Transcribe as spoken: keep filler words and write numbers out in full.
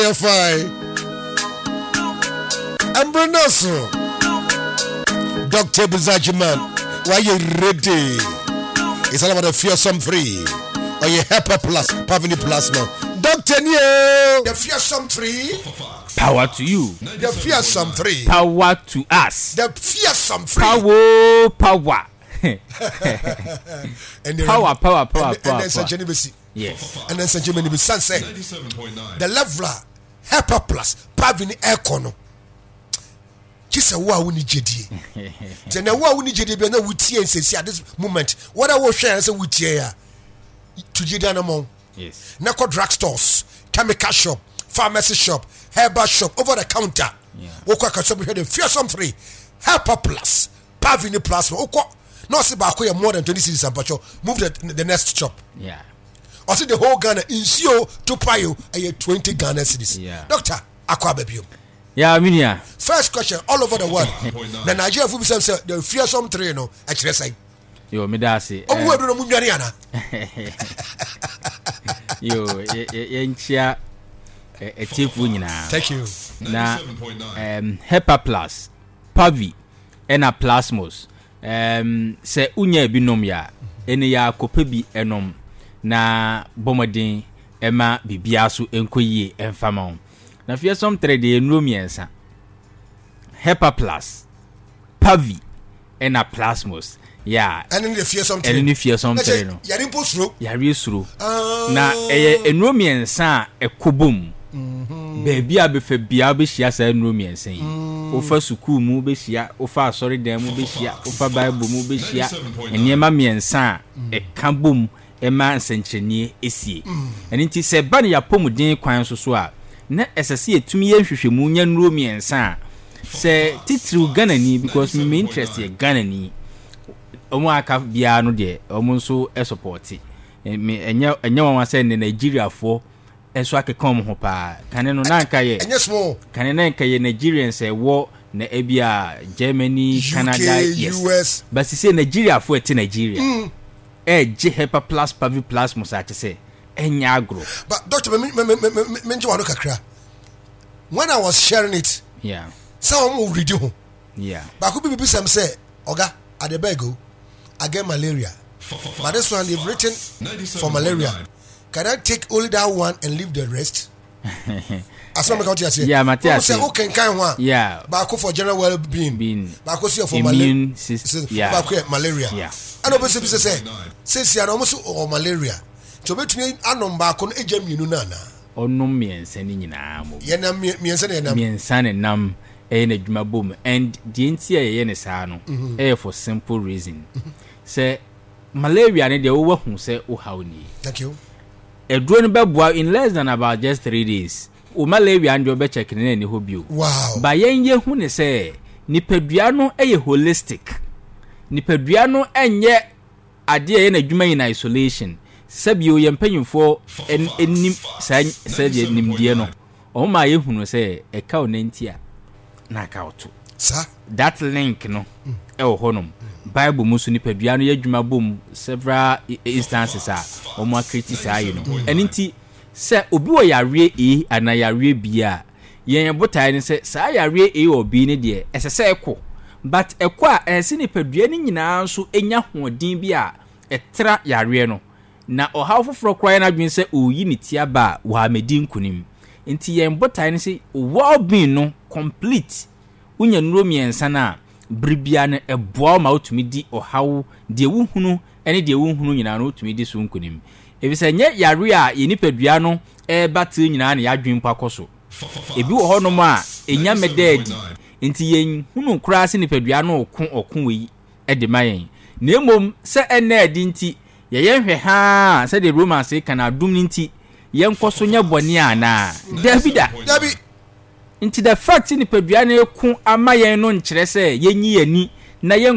Fine. I'm Brunoso. Doctor Bizajiman, why you ready? It's all about the fearsome free. Or your Hepa Plus, Pavini Plasma. Doctor Neo, the fearsome free. Power to you. The fearsome free. Power to us. The fearsome free. Power, power. and then, power, power, power, and, power. And then Saint yes. And then Saint Germany Sunset. The leveler, Hepa Plus, Pavini Econo. Just a wow in Jedi. Then a wow in Jedi, but no would say at this moment. What I will share as a wood here to Jidanamon. Yes. Nako drugstores, chemical shop, pharmacy shop, herbal shop, over the counter. Yeah. Oko kasobi the fearsome free, Hepa Plus, Pavini Plus. Oko no see bakoya more than twenty cities and pacho. Move the the next shop. Yeah. Or see the whole Ghana in Sio to Payo a twenty Ghana cities. Yeah. Doctor Aqua Baby. Yeah, I mean, yeah. First question all over the world. The Nigeria food say the fearsome three no actually say. Yo, me da say. Oh, we do no munwani ana. Yo, ye nchia e chifu nyina. Thank you. Na um Hepa Plus, Pavi, ena Plasmos. Um se unya binom ya, ene ya kope bi enom na bomodin ema bibia so enkoyie emfama. Na fearsome trade enro miensa. Hepa Plus, Pavi, ena Plasmos. Yeah. And in the fearsome trade. And in the fearsome trade no. Yari impostro. Yari suro. Na eye enro miensa ekobom. Baby abefa bia be hia sa enro miensa yi. Ofa sukuu mu be hia, ofa asori dan mu be hia, ofa bible mu be hia. Eniema miensa e kabom ema nsenchenie esie. Eni nti se ba ne yapomuden kwan so so a na esese etumi ye hwehwemu nya enro miensa. Se titru Ghana ni because me interest ye Ghana ni. Omo aka bia no de omo nso e support me enye enye wan say ne Nigeria fo enso akekon ho pa kane no na nka ye enye small kane na nka ye Nigerians e wo na ebia Germany, Canada, yes, U S, but say Nigeria fo eti Nigeria mm. e je Hepa Plus, Pavi Plus musa che say enya agro. But doctor me me me me nje wano kakra when I was sharing it, yeah, some will read you, yeah, but could be people say oga at the bego I get malaria. But this one they've written for malaria. Can I take only that one and leave the rest? As long as I say, yeah, Matthias say, okay, kind one. Yeah. But for general well-being. Being. But for malaria. Yeah. But malaria. Yeah. And obviously, say, since you are almost or malaria. So between anom back on ejem you know na. Onum miensa ni nyina mo. Ye na miensa na nam. Miensa na nam. E na dwuma bom and the entia ye ne saa no e for simple reason say malaria ne de wo hu say o hawni. Thank you. Eduro no beboa in less than about just three days o malaria and be check ne ne hobio. Wow. Ba yen ye hu ne say nipadua no e holistic, nipadua no enye ade ye na dwuma in isolation sabio ye mpanyimfo enim sa sa de nimdie no o ma ye hu no say e ka o nantia na kauto sir that link no mm. e wo honom mm. Bible musu ni padua no yadwuma bom several instances a o mo criticize no eninti se obi wo yare e ana yare bia yen botai ni se sa yare e obi ni de esese eko but eko a ensi ni padua ni nyina so enya hoodin bia etra yare no na o hawo foforo kwai na dwen se oyi ni tiaba wa medin kunim enti yen botai ni se wo bin no complete unya nuro miensa na bribia na eboa ma otumi di ohawo de wuhunu ene de wuhunu nyina na otumi di so nkunim ebisa nye yare a ye nipadua no e batil nyina na yadwen pakoso ebi wo hono ma enya mededi enti yen hunu kura se nipadua no okun okun we e de mayen na emom se ene edi nti ye yenhwe ha se de romance kana dum nti yen koso nya boni ana davida dabi into the fact ni padua na eku ama yen no nkyere se yenyi yani na yen